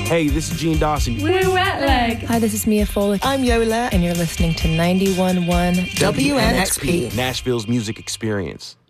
Hey, this is Gene Dawson. We're Wet Leg. Hi, this is Mia Folick. I'm Yola. And you're listening to 91.1 WNXP. Nashville's music experience.